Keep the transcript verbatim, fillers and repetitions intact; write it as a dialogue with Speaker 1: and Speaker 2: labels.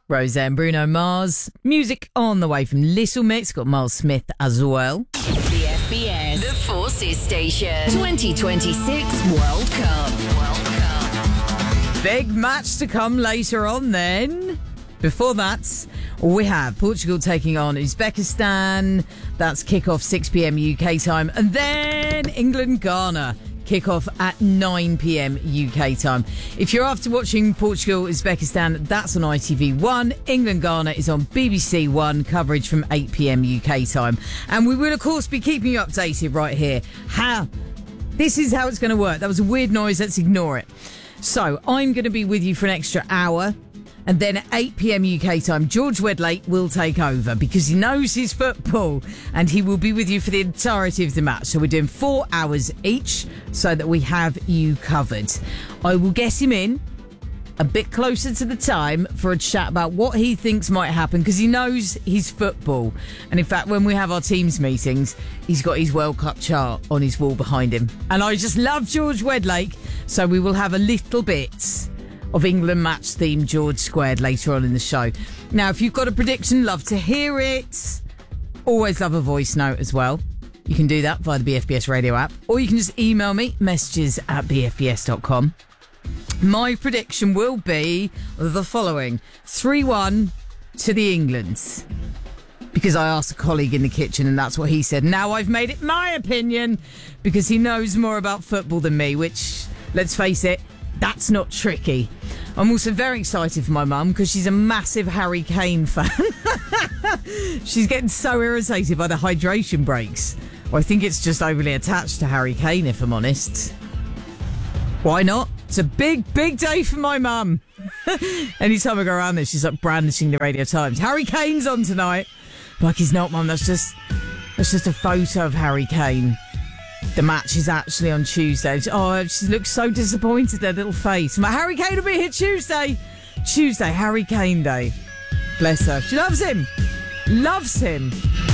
Speaker 1: Roseanne, Bruno Mars. Music on the way from Little Mix. Got Miles Smith as well.
Speaker 2: The F B S, the Forces Station, twenty twenty-six World Cup. World Cup.
Speaker 1: Big match to come later on then. Before that, we have Portugal taking on Uzbekistan. That's kick-off six p.m. U K time. And then England-Ghana. Kick-off at nine p.m. U K time. If you're after watching Portugal-Uzbekistan, that's on I T V one. England-Ghana is on B B C One, coverage from eight p.m. U K time. And we will, of course, be keeping you updated right here. How? This is how it's going to work. That was a weird noise. Let's ignore it. So, I'm going to be with you for an extra hour. And then at eight p.m. U K time, George Wedlake will take over because he knows his football and he will be with you for the entirety of the match. So we're doing four hours each so that we have you covered. I will get him in a bit closer to the time for a chat about what he thinks might happen because he knows his football. And in fact, when we have our teams meetings, he's got his World Cup chart on his wall behind him. And I just love George Wedlake, so we will have a little bit of England match theme George Squared later on in the show. Now, if you've got a prediction, love to hear it. Always love a voice note as well. You can do that via the B F B S radio app, or you can just email me, messages at b f b s dot com. My prediction will be the following: three one to the Englands. Because I asked a colleague in the kitchen and that's what he said. Now I've made it my opinion because he knows more about football than me, which, let's face it, that's not tricky. I'm also very excited for my mum because she's a massive Harry Kane fan. She's getting so irritated by the hydration breaks. Well, I think it's just overly attached to Harry Kane, if I'm honest. Why not? It's a big, big day for my mum. Anytime I go around there, she's like brandishing the Radio Times. Harry Kane's on tonight. Like, he's not, mum. That's just, that's just a photo of Harry Kane. The match is actually on Tuesday. Oh, she looks so disappointed, their little face. My Harry Kane will be here Tuesday. Tuesday, Harry Kane Day. Bless her. She loves him. Loves him.